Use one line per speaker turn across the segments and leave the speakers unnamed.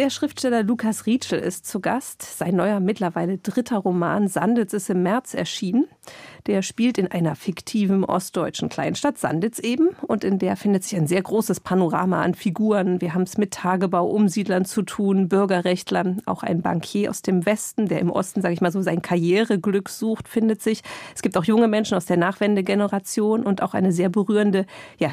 Der Schriftsteller Lukas Rietschel ist zu Gast. Sein neuer, mittlerweile 3. Roman Sanditz ist im März erschienen. Der spielt in einer fiktiven ostdeutschen Kleinstadt, Sanditz eben. Und in der findet sich ein sehr großes Panorama an Figuren. Wir haben es mit Tagebau-Umsiedlern zu tun, Bürgerrechtlern. Auch ein Bankier aus dem Westen, der im Osten, sage ich mal so, sein Karriereglück sucht, findet sich. Es gibt auch junge Menschen aus der Nachwendegeneration und auch eine sehr berührende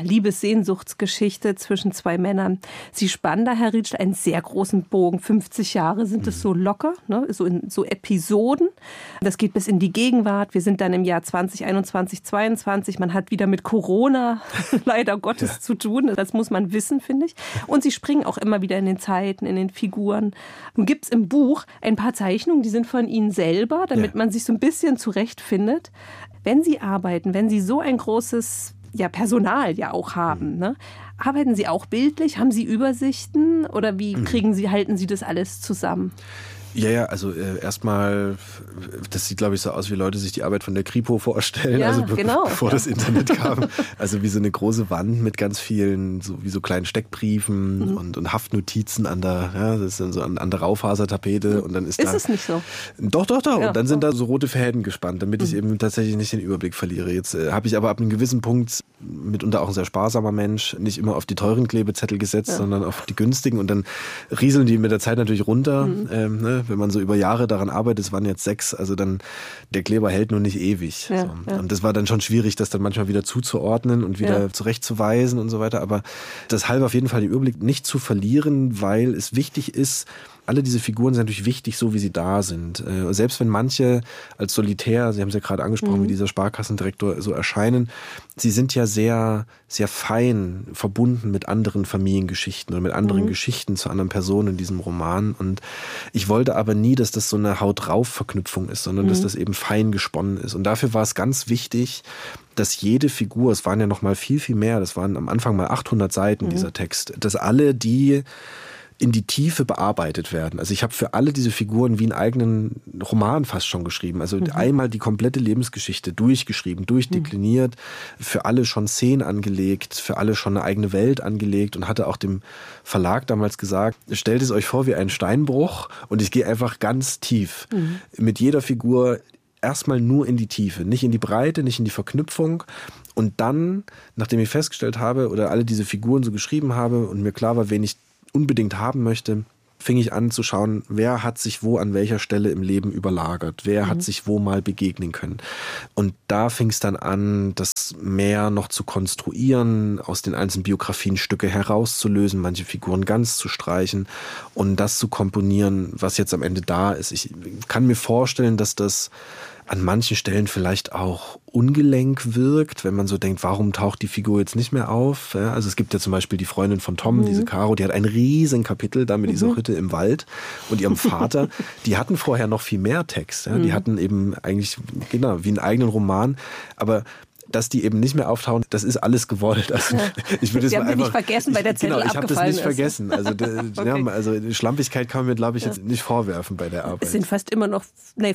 Liebessehnsuchtsgeschichte zwischen 2 Männern. Sie spannen da, Herr Rietschel, einen sehr großen Bogen. 50 Jahre sind es so locker, ne? So in so Episoden. Das geht bis in die Gegenwart. Wir sind dann im Jahr 2021, 2022. Man hat wieder mit Corona leider Gottes zu tun. Das muss man wissen, finde ich. Und Sie springen auch immer wieder in den Zeiten, in den Figuren. Nun gibt es im Buch ein paar Zeichnungen, die sind von Ihnen selber, damit man sich so ein bisschen zurechtfindet. Wenn Sie arbeiten, wenn Sie so ein großes Personal auch haben, ne? Arbeiten Sie auch bildlich? Haben Sie Übersichten? Oder wie halten Sie das alles zusammen?
Ja, also erstmal, das sieht, glaube ich, so aus, wie Leute sich die Arbeit von der Kripo vorstellen, bevor das Internet kam. Also wie so eine große Wand mit ganz vielen, so kleinen Steckbriefen und Haftnotizen das ist dann so an der Raufasertapete. Und dann ist
es nicht so?
Doch. Ja, und dann sind da so rote Fäden gespannt, damit ich eben tatsächlich nicht den Überblick verliere. Jetzt habe ich aber ab einem gewissen Punkt, mitunter auch ein sehr sparsamer Mensch, nicht immer auf die teuren Klebezettel gesetzt, sondern auf die günstigen. Und dann rieseln die mit der Zeit natürlich runter, wenn man so über Jahre daran arbeitet, es waren jetzt 6, also dann, der Kleber hält nur nicht ewig. Ja. Und das war dann schon schwierig, das dann manchmal wieder zuzuordnen und wieder zurechtzuweisen und so weiter. Aber das half auf jeden Fall, den Überblick nicht zu verlieren, weil es wichtig ist, alle diese Figuren sind natürlich wichtig, so wie sie da sind. Selbst wenn manche als solitär, Sie haben es ja gerade angesprochen, wie dieser Sparkassendirektor so erscheinen, sie sind ja sehr, sehr fein verbunden mit anderen Familiengeschichten oder mit anderen Geschichten zu anderen Personen in diesem Roman. Und ich wollte aber nie, dass das so eine Haut-drauf-Verknüpfung ist, sondern dass das eben fein gesponnen ist. Und dafür war es ganz wichtig, dass jede Figur, es waren ja noch mal viel, viel mehr, das waren am Anfang mal 800 Seiten dieser Text, dass alle die in die Tiefe bearbeitet werden. Also ich habe für alle diese Figuren wie einen eigenen Roman fast schon geschrieben. Also einmal die komplette Lebensgeschichte durchgeschrieben, durchdekliniert, für alle schon Szenen angelegt, für alle schon eine eigene Welt angelegt und hatte auch dem Verlag damals gesagt, stellt es euch vor wie einen Steinbruch und ich gehe einfach ganz tief mit jeder Figur erstmal nur in die Tiefe, nicht in die Breite, nicht in die Verknüpfung. Und dann, nachdem ich festgestellt habe oder alle diese Figuren so geschrieben habe und mir klar war, wen ich unbedingt haben möchte, fing ich an zu schauen, wer hat sich wo an welcher Stelle im Leben überlagert, wer hat sich wo mal begegnen können. Und da fing es dann an, das mehr noch zu konstruieren, aus den einzelnen Biografien Stücke herauszulösen, manche Figuren ganz zu streichen und das zu komponieren, was jetzt am Ende da ist. Ich kann mir vorstellen, dass das an manchen Stellen vielleicht auch ungelenk wirkt, wenn man so denkt, warum taucht die Figur jetzt nicht mehr auf? Ja, also es gibt ja zum Beispiel die Freundin von Tom, diese Caro, die hat ein riesen Kapitel da mit dieser Hütte im Wald und ihrem Vater. Die hatten vorher noch viel mehr Text. Ja? Die hatten eben eigentlich, genau, wie einen eigenen Roman, aber dass die eben nicht mehr auftauchen, das ist alles gewollt. Also ich würde es mal einfach
nicht vergessen, weil der Zettel
ich habe das nicht
ist.
Vergessen. Also, also Schlampigkeit kann man mir, glaube ich, jetzt nicht vorwerfen bei der Arbeit.
Es sind fast immer noch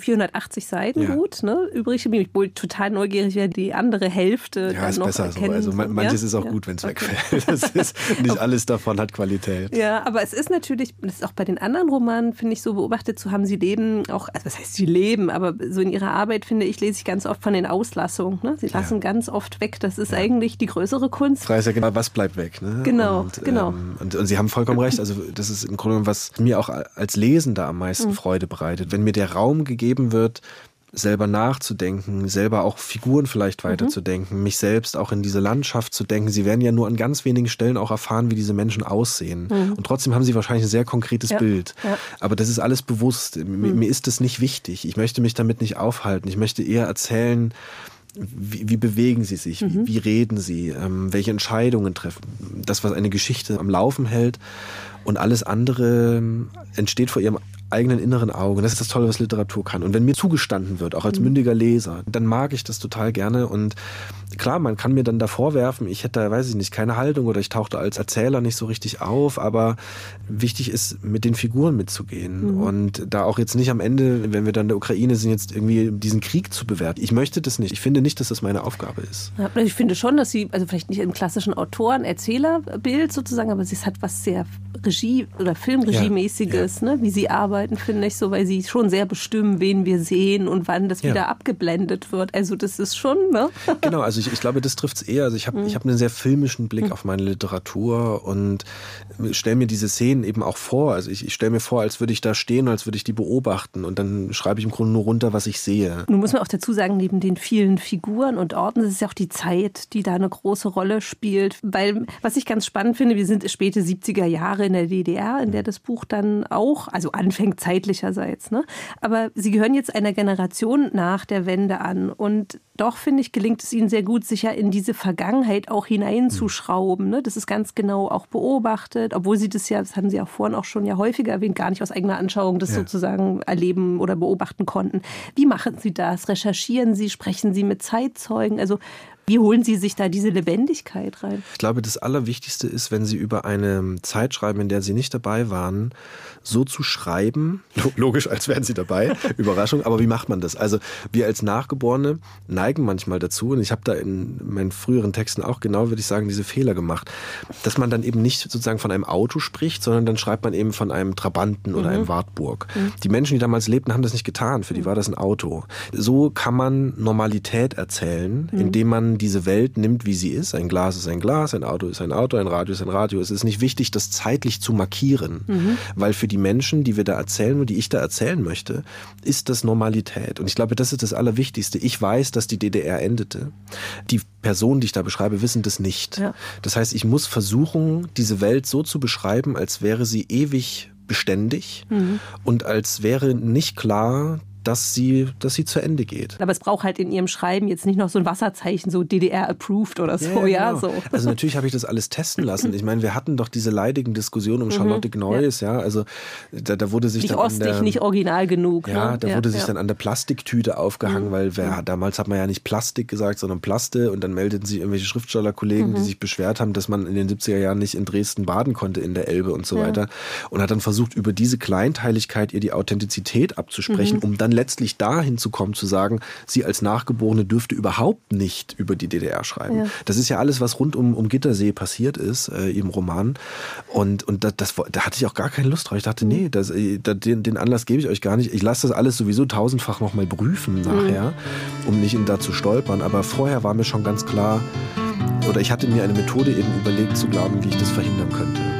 480 Seiten gut, ne, übrig. Ich bin total neugierig, wer die andere Hälfte dann
ist
noch
besser
erkennen.
So. Also manches ist auch gut, wenn es wegfällt. Das ist, nicht alles davon hat Qualität.
Ja, aber es ist natürlich, das ist auch bei den anderen Romanen, finde ich, so beobachtet zu haben, sie leben auch, also was heißt sie leben, aber so in ihrer Arbeit, finde ich, lese ich ganz oft von den Auslassungen. Ne? Sie lassen ganz oft weg. Das ist eigentlich die größere Kunst.
Frage ist ja genau, was bleibt weg. Ne?
Genau.
Und Sie haben vollkommen recht. Also das ist im Grunde, was mir auch als Lesender am meisten Freude bereitet. Wenn mir der Raum gegeben wird, selber nachzudenken, selber auch Figuren vielleicht weiterzudenken, mich selbst auch in diese Landschaft zu denken. Sie werden ja nur an ganz wenigen Stellen auch erfahren, wie diese Menschen aussehen. Und trotzdem haben sie wahrscheinlich ein sehr konkretes Bild. Ja. Aber das ist alles bewusst. Mir ist das nicht wichtig. Ich möchte mich damit nicht aufhalten. Ich möchte eher erzählen, wie bewegen sie sich, wie reden sie, welche Entscheidungen treffen. Das, was eine Geschichte am Laufen hält und alles andere entsteht vor ihrem eigenen inneren Auge. Das ist das Tolle, was Literatur kann. Und wenn mir zugestanden wird, auch als mündiger Leser, dann mag ich das total gerne und klar, man kann mir dann da vorwerfen, ich hätte, weiß ich nicht, keine Haltung oder ich tauchte als Erzähler nicht so richtig auf, aber wichtig ist, mit den Figuren mitzugehen und da auch jetzt nicht am Ende, wenn wir dann in der Ukraine sind, jetzt irgendwie diesen Krieg zu bewerten. Ich möchte das nicht. Ich finde nicht, dass das meine Aufgabe ist.
Ja, ich finde schon, dass sie, also vielleicht nicht im klassischen Autoren-Erzählerbild sozusagen, aber sie hat was sehr Regie- oder Filmregiemäßiges, ne? Wie sie arbeiten, finde ich so, weil sie schon sehr bestimmen, wen wir sehen und wann das wieder abgeblendet wird. Also das ist schon, ne?
Genau, also ich glaube, das trifft es eher. Also ich habe einen sehr filmischen Blick auf meine Literatur und stelle mir diese Szenen eben auch vor. Also ich stelle mir vor, als würde ich da stehen, als würde ich die beobachten und dann schreibe ich im Grunde nur runter, was ich sehe.
Nun muss man auch dazu sagen, neben den vielen Figuren und Orten, das ist ja auch die Zeit, die da eine große Rolle spielt. Weil, was ich ganz spannend finde, wir sind späte 70er Jahre in der DDR, in der das Buch dann auch, also anfängt zeitlicherseits, ne? Aber sie gehören jetzt einer Generation nach der Wende an und doch, finde ich, gelingt es ihnen sehr gut, sich ja in diese Vergangenheit auch hineinzuschrauben. Ne? Das ist ganz genau auch beobachtet, obwohl sie das ja, das haben Sie auch vorhin auch schon ja häufiger erwähnt, gar nicht aus eigener Anschauung das sozusagen erleben oder beobachten konnten. Wie machen Sie das? Recherchieren Sie? Sprechen Sie mit Zeitzeugen? Also wie holen Sie sich da diese Lebendigkeit rein?
Ich glaube, das Allerwichtigste ist, wenn Sie über eine Zeit schreiben, in der Sie nicht dabei waren, so zu schreiben, logisch, als wären Sie dabei, Überraschung, aber wie macht man das? Also wir als Nachgeborene neigen manchmal dazu, und ich habe da in meinen früheren Texten auch genau, würde ich sagen, diese Fehler gemacht, dass man dann eben nicht sozusagen von einem Auto spricht, sondern dann schreibt man eben von einem Trabanten oder einem Wartburg. Die Menschen, die damals lebten, haben das nicht getan, für die war das ein Auto. So kann man Normalität erzählen, indem man diese Welt nimmt, wie sie ist. Ein Glas ist ein Glas, ein Auto ist ein Auto, ein Radio ist ein Radio. Es ist nicht wichtig, das zeitlich zu markieren, weil für die Menschen, die wir da erzählen und die ich da erzählen möchte, ist das Normalität. Und ich glaube, das ist das Allerwichtigste. Ich weiß, dass die DDR endete. Die Personen, die ich da beschreibe, wissen das nicht. Ja. Das heißt, ich muss versuchen, diese Welt so zu beschreiben, als wäre sie ewig beständig und als wäre nicht klar, dass sie zu Ende geht.
Aber es braucht halt in Ihrem Schreiben jetzt nicht noch so ein Wasserzeichen, so DDR-approved oder so. Ja,
genau.
So.
Also natürlich habe ich das alles testen lassen. Ich meine, wir hatten doch diese leidigen Diskussionen um Charlotte Gneues, ja. Also da wurde sich
nicht
dann
ostig, nicht original genug.
Ja,
ne?
da wurde sich dann an der Plastiktüte aufgehangen, weil damals hat man ja nicht Plastik gesagt, sondern Plaste, und dann meldeten sich irgendwelche Schriftstellerkollegen, die sich beschwert haben, dass man in den 70er Jahren nicht in Dresden baden konnte in der Elbe und so weiter, und hat dann versucht, über diese Kleinteiligkeit ihr die Authentizität abzusprechen, um dann letztlich dahin zu kommen, zu sagen, sie als Nachgeborene dürfte überhaupt nicht über die DDR schreiben. Ja. Das ist ja alles, was rund um Gittersee passiert ist, im Roman. Und da hatte ich auch gar keine Lust drauf. Ich dachte, nee, den Anlass gebe ich euch gar nicht. Ich lasse das alles sowieso tausendfach nochmal prüfen nachher, um nicht da zu stolpern. Aber vorher war mir schon ganz klar, oder ich hatte mir eine Methode eben überlegt zu glauben, wie ich das verhindern könnte.